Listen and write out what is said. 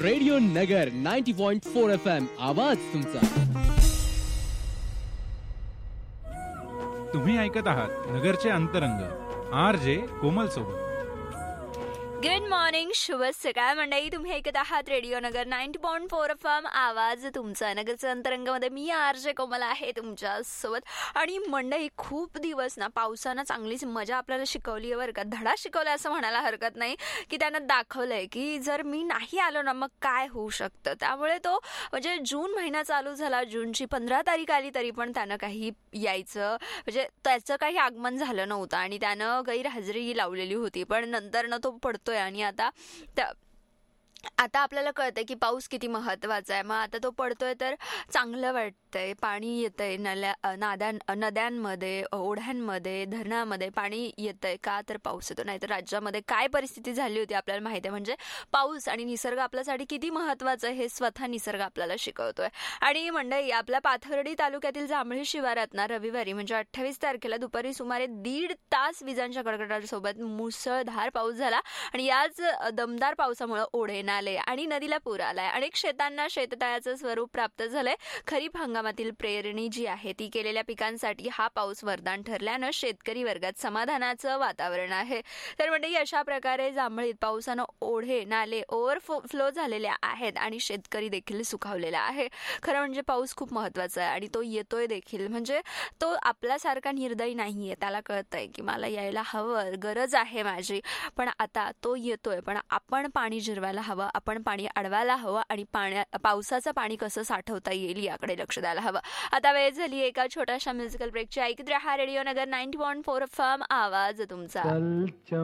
Radio नगर 90.4 FM आवाज तुमचा. तुम्ही ऐकत आहात नगरचे अंतरंग RJ कोमल सोबत. गुड मॉर्निंग, शुभ सकाळ मंडळी. तुम्ही ऐकत आहात रेडिओ नगर 90.4 FM आवाज तुमचा. नगरच्या अंतरंगामध्ये मी RJ कोमल आहे तुमच्या सोबत. आणि मंडळी, खूप दिवस ना पावसानं चांगलीच मजा आपल्याला शिकवली आहे बरं का. धडा शिकवला असं म्हणायला हरकत नाही, की त्यानं दाखवलंय की जर मी नाही आलो ना मग काय होऊ शकतं. त्यामुळे तो म्हणजे जून महिना चालू झाला, जूनची 15 तारीख आली तरी पण त्यानं काही यायचं म्हणजे त्याचं काही आगमन झालं नव्हतं आणि त्यानं गैरहजेरी लावलेली होती. पण नंतर तो पडतोय आणि आता आपल्याला कळतंय की पाऊस किती महत्वाचा आहे. मग आता तो पडतोय तर चांगलं वाटतंय. पाणी येतंय नद्यांमध्ये, ओढ्यांमध्ये, धरणामध्ये पाणी येतंय का तर पाऊस येतो. नाही तर राज्यामध्ये काय परिस्थिती झाली होती आपल्याला माहिती आहे. म्हणजे पाऊस आणि निसर्ग आपल्यासाठी किती महत्वाचं आहे हे स्वतः निसर्ग आपल्याला शिकवतोय. आणि मंडळी, आपल्या पाथर्डी तालुक्यातील जांभळी शिवारात ना रविवारी म्हणजे 28 तारखेला दुपारी सुमारे 1.5 तास विजांच्या कडकडाटासोबत मुसळधार पाऊस झाला. आणि याच दमदार पावसामुळे ओढे, नाले आणि नदीला पूर आलाय. अनेक शेतांना शेततळ्याचं स्वरूप प्राप्त झालंय. खरीप हंगामातील पेरणी जी आहे ती केलेल्या पिकांसाठी हा पाऊस वरदान ठरल्यानं शेतकरी वर्गात समाधानाचं वातावरण आहे. तर म्हणजे अशा प्रकारे जांभळीत पावसानं ओढे, नाले ओव्हरफ्लो झालेले आहेत आणि शेतकरी देखील सुखावलेला आहे. खरं म्हणजे पाऊस खूप महत्वाचा आहे आणि तो येतोय देखील. म्हणजे तो आपल्यासारखा निर्दयी नाहीये. त्याला कळतंय की मला यायला हवं, गरज आहे माझी, पण आता तो येतोय. पण आपण पाणी जिरवायला हवं, आपण पाणी अडवायला हवं आणि पावसाचं पाणी कसं साठवता येईल याकडे लक्ष द्यायला हवं. आता वेळ झाली एका छोट्याशा म्युझिकल ब्रेकची. ऐकत रहा रेडिओ नगर 90.4 FM आवाज तुमचा.